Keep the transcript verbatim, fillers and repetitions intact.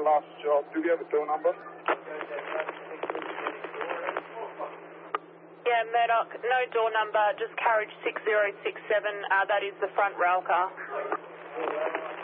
last job. Do we have a door number? Yeah, Murdoch, no door number, just carriage six zero six seven, uh, that is the front rail car.